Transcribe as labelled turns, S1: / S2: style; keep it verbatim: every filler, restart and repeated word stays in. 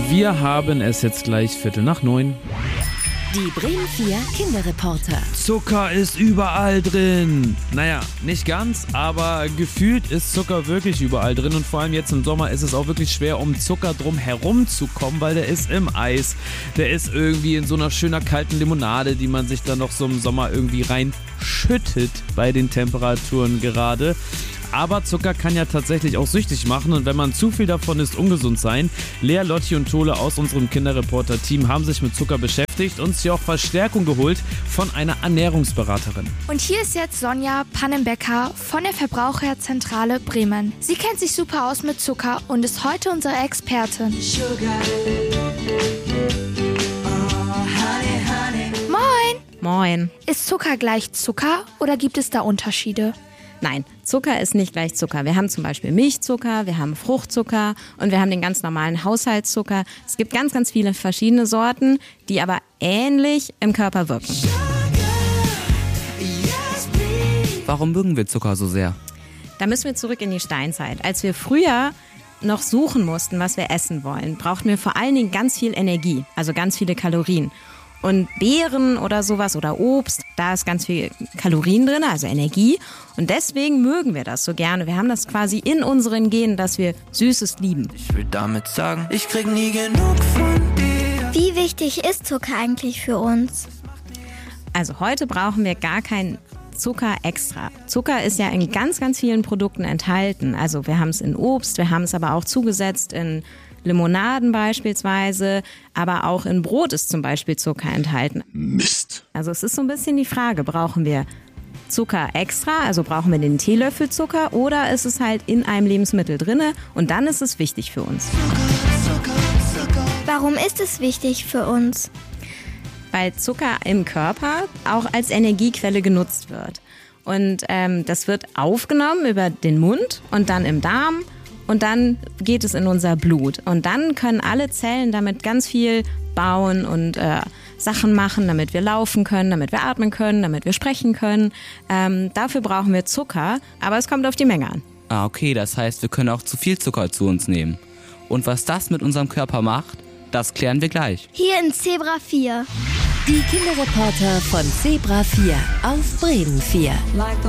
S1: Wir haben es jetzt gleich Viertel nach neun.
S2: Die Bremen vier Kinderreporter.
S1: Zucker ist überall drin. Naja, nicht ganz, aber gefühlt ist Zucker wirklich überall drin. Und vor allem jetzt im Sommer ist es auch wirklich schwer, um Zucker drum herum zu kommen, weil der ist im Eis. Der ist irgendwie in so einer schöner kalten Limonade, die man sich dann noch so im Sommer irgendwie reinschüttet bei den Temperaturen gerade. Aber Zucker kann ja tatsächlich auch süchtig machen und wenn man zu viel davon isst, ungesund sein. Lea, Lotti und Tole aus unserem Kinderreporter-Team haben sich mit Zucker beschäftigt und sich auch Verstärkung geholt von einer Ernährungsberaterin.
S3: Und hier ist jetzt Sonja Pannenbecker von der Verbraucherzentrale Bremen. Sie kennt sich super aus mit Zucker und ist heute unsere Expertin.
S4: Sugar. Oh, honey, honey.
S3: Moin!
S5: Moin.
S3: Ist Zucker gleich Zucker oder gibt es da Unterschiede?
S5: Nein, Zucker ist nicht gleich Zucker. Wir haben zum Beispiel Milchzucker, wir haben Fruchtzucker und wir haben den ganz normalen Haushaltszucker. Es gibt ganz, ganz viele verschiedene Sorten, die aber ähnlich im Körper wirken.
S6: Warum mögen wir Zucker so sehr?
S5: Da müssen wir zurück in die Steinzeit. Als wir früher noch suchen mussten, was wir essen wollen, brauchten wir vor allen Dingen ganz viel Energie, also ganz viele Kalorien. Und Beeren oder sowas oder Obst, da ist ganz viel Kalorien drin, also Energie. Und deswegen mögen wir das so gerne. Wir haben das quasi in unseren Genen, dass wir Süßes lieben.
S4: Ich will damit sagen, ich krieg nie genug von dir.
S7: Wie wichtig ist Zucker eigentlich für uns?
S5: Also heute brauchen wir gar keinen Zucker extra. Zucker ist ja in ganz, ganz vielen Produkten enthalten. Also wir haben es in Obst, wir haben es aber auch zugesetzt in Limonaden beispielsweise, aber auch in Brot ist zum Beispiel Zucker enthalten.
S8: Mist.
S5: Also es ist so ein bisschen die Frage, brauchen wir Zucker extra, also brauchen wir den Teelöffel Zucker oder ist es halt in einem Lebensmittel drinne und dann ist es wichtig für uns.
S7: Warum ist es wichtig für uns?
S5: Weil Zucker im Körper auch als Energiequelle genutzt wird. Und ähm, das wird aufgenommen über den Mund und dann im Darm. Und dann geht es in unser Blut. Und dann können alle Zellen damit ganz viel bauen und äh, Sachen machen, damit wir laufen können, damit wir atmen können, damit wir sprechen können. Ähm, dafür brauchen wir Zucker, aber es kommt auf die Menge an.
S6: Ah, okay, das heißt, wir können auch zu viel Zucker zu uns nehmen. Und was das mit unserem Körper macht, das klären wir gleich.
S7: Hier in Zebra vier.
S2: Die Kinderreporter von Zebra vier auf Bremen vier.